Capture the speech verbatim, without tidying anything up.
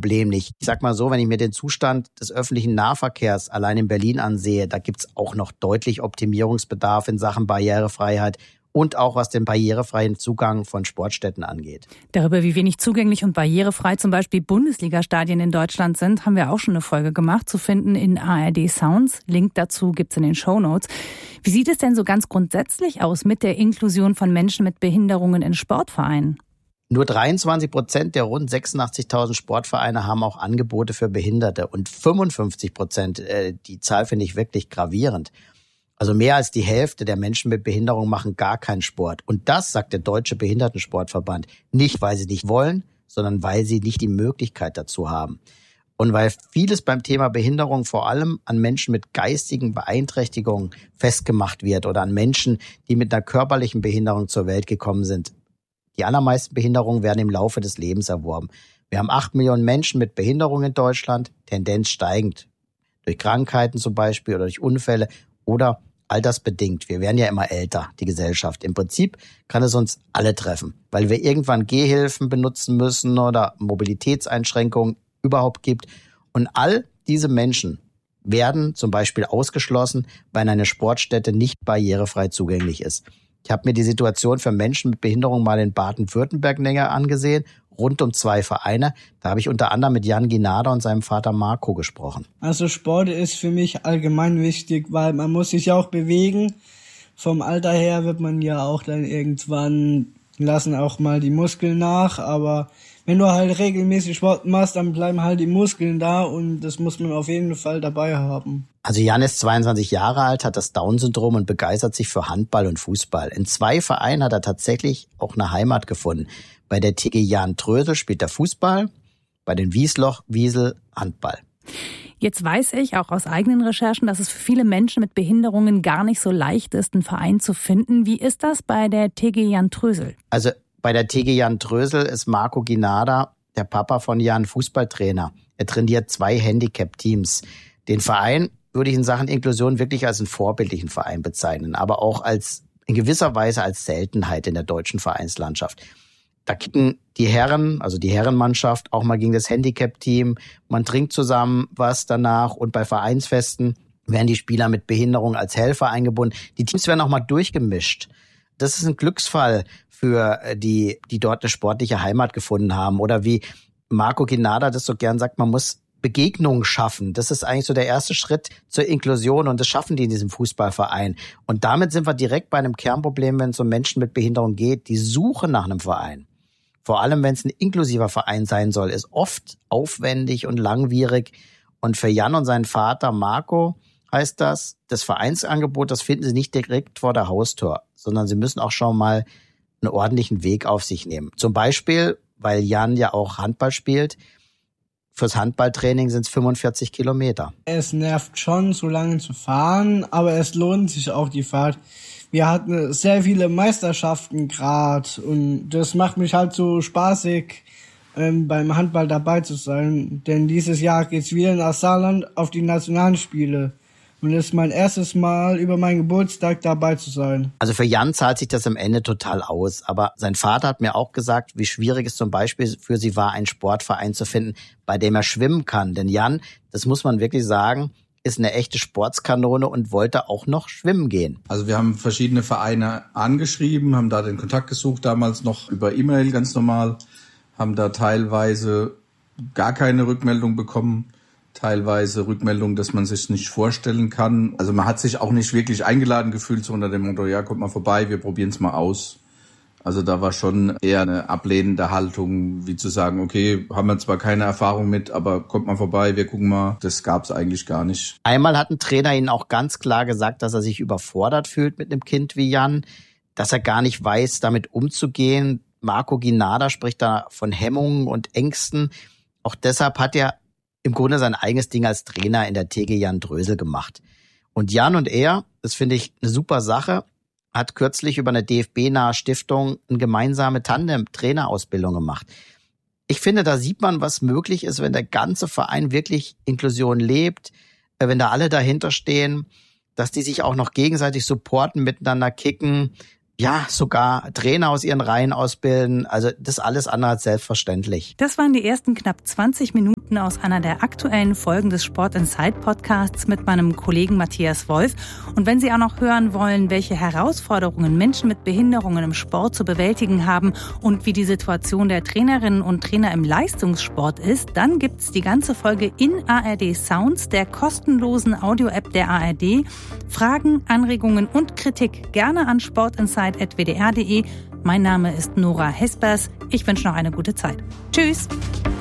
Problem nicht. Ich sag mal so, wenn ich mir den Zustand des öffentlichen Nahverkehrs allein in Berlin ansehe, da gibt's auch noch deutlich Optimierungsbedarf in Sachen Barrierefreiheit und auch was den barrierefreien Zugang von Sportstätten angeht. Darüber, wie wenig zugänglich und barrierefrei zum Beispiel Bundesliga-Stadien in Deutschland sind, haben wir auch schon eine Folge gemacht, zu finden in A R D Sounds. Link dazu gibt's in den Shownotes. Wie sieht es denn so ganz grundsätzlich aus mit der Inklusion von Menschen mit Behinderungen in Sportvereinen? Nur dreiundzwanzig Prozent der rund sechsundachtzigtausend Sportvereine haben auch Angebote für Behinderte und fünfundfünfzig Prozent, äh, die Zahl finde ich wirklich gravierend. Also mehr als die Hälfte der Menschen mit Behinderung machen gar keinen Sport. Und das, sagt der Deutsche Behindertensportverband, nicht, weil sie nicht wollen, sondern weil sie nicht die Möglichkeit dazu haben. Und weil vieles beim Thema Behinderung vor allem an Menschen mit geistigen Beeinträchtigungen festgemacht wird oder an Menschen, die mit einer körperlichen Behinderung zur Welt gekommen sind. Die allermeisten Behinderungen werden im Laufe des Lebens erworben. Wir haben acht Millionen Menschen mit Behinderung in Deutschland, Tendenz steigend. Durch Krankheiten zum Beispiel oder durch Unfälle oder altersbedingt. Wir werden ja immer älter, die Gesellschaft. Im Prinzip kann es uns alle treffen, weil wir irgendwann Gehhilfen benutzen müssen oder Mobilitätseinschränkungen überhaupt gibt. Und all diese Menschen werden zum Beispiel ausgeschlossen, weil eine Sportstätte nicht barrierefrei zugänglich ist. Ich habe mir die Situation für Menschen mit Behinderung mal in Baden-Württemberg näher angesehen, rund um zwei Vereine. Da habe ich unter anderem mit Jan Ginada und seinem Vater Marco gesprochen. Also Sport ist für mich allgemein wichtig, weil man muss sich ja auch bewegen. Vom Alter her wird man ja auch dann irgendwann lassen auch mal die Muskeln nach, aber wenn du halt regelmäßig Sport machst, dann bleiben halt die Muskeln da und das muss man auf jeden Fall dabei haben. Also Jan ist zweiundzwanzig Jahre alt, hat das Down-Syndrom und begeistert sich für Handball und Fußball. In zwei Vereinen hat er tatsächlich auch eine Heimat gefunden. Bei der T G Jan Trösel spielt er Fußball, bei den Wiesloch Wiesel Handball. Jetzt weiß ich auch aus eigenen Recherchen, dass es für viele Menschen mit Behinderungen gar nicht so leicht ist, einen Verein zu finden. Wie ist das bei der T G Jan Trösel? Also bei der T G Jan Trösel ist Marco Ginada, der Papa von Jan, Fußballtrainer. Er trainiert zwei Handicap-Teams. Den Verein würde ich in Sachen Inklusion wirklich als einen vorbildlichen Verein bezeichnen, aber auch als in gewisser Weise als Seltenheit in der deutschen Vereinslandschaft. Da kicken die Herren, also die Herrenmannschaft, auch mal gegen das Handicap-Team. Man trinkt zusammen was danach und bei Vereinsfesten werden die Spieler mit Behinderung als Helfer eingebunden. Die Teams werden auch mal durchgemischt. Das ist ein Glücksfall für die, die dort eine sportliche Heimat gefunden haben. Oder wie Marco Ginada das so gern sagt, man muss Begegnungen schaffen. Das ist eigentlich so der erste Schritt zur Inklusion und das schaffen die in diesem Fußballverein. Und damit sind wir direkt bei einem Kernproblem, wenn es um Menschen mit Behinderung geht, die Suche nach einem Verein. Vor allem, wenn es ein inklusiver Verein sein soll, ist oft aufwendig und langwierig. Und für Jan und seinen Vater Marco heißt das, das Vereinsangebot, das finden sie nicht direkt vor der Haustür, sondern sie müssen auch schon mal einen ordentlichen Weg auf sich nehmen. Zum Beispiel, weil Jan ja auch Handball spielt, fürs Handballtraining sind es fünfundvierzig Kilometer. Es nervt schon, so lange zu fahren, aber es lohnt sich auch die Fahrt. Wir hatten sehr viele Meisterschaften gerade und das macht mich halt so spaßig, ähm, beim Handball dabei zu sein. Denn dieses Jahr geht's wieder nach Saarland auf die Nationalspiele. Und es ist mein erstes Mal über meinen Geburtstag dabei zu sein. Also für Jan zahlt sich das am Ende total aus. Aber sein Vater hat mir auch gesagt, wie schwierig es zum Beispiel für sie war, einen Sportverein zu finden, bei dem er schwimmen kann. Denn Jan, das muss man wirklich sagen, ist eine echte Sportskanone und wollte auch noch schwimmen gehen. Also wir haben verschiedene Vereine angeschrieben, haben da den Kontakt gesucht, damals noch über E-Mail ganz normal, haben da teilweise gar keine Rückmeldung bekommen. Teilweise Rückmeldungen, dass man sich nicht vorstellen kann. Also man hat sich auch nicht wirklich eingeladen gefühlt, so unter dem Motto, ja, kommt mal vorbei, wir probieren es mal aus. Also da war schon eher eine ablehnende Haltung, wie zu sagen, okay, haben wir zwar keine Erfahrung mit, aber kommt mal vorbei, wir gucken mal. Das gab es eigentlich gar nicht. Einmal hat ein Trainer ihnen auch ganz klar gesagt, dass er sich überfordert fühlt mit einem Kind wie Jan, dass er gar nicht weiß, damit umzugehen. Marco Ginada spricht da von Hemmungen und Ängsten. Auch deshalb hat er im Grunde sein eigenes Ding als Trainer in der T G Jan Trösel gemacht. Und Jan und er, das finde ich eine super Sache, hat kürzlich über eine D F B-nahe Stiftung eine gemeinsame Tandem-Trainerausbildung gemacht. Ich finde, da sieht man, was möglich ist, wenn der ganze Verein wirklich Inklusion lebt, wenn da alle dahinter stehen, dass die sich auch noch gegenseitig supporten, miteinander kicken, ja, sogar Trainer aus ihren Reihen ausbilden. Also das alles andere als selbstverständlich. Das waren die ersten knapp zwanzig Minuten aus einer der aktuellen Folgen des Sport Inside Podcasts mit meinem Kollegen Matthias Wolf. Und wenn Sie auch noch hören wollen, welche Herausforderungen Menschen mit Behinderungen im Sport zu bewältigen haben und wie die Situation der Trainerinnen und Trainer im Leistungssport ist, dann gibt's die ganze Folge in A R D Sounds, der kostenlosen Audio-App der A R D. Fragen, Anregungen und Kritik gerne an sportinsight at w d r punkt d e. Mein Name ist Nora Hespers. Ich wünsche noch eine gute Zeit. Tschüss!